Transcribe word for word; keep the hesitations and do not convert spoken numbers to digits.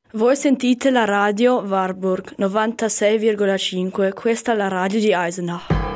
Voi sentite la radio Warburg novantasei virgola cinque, questa è la radio di Eisenach.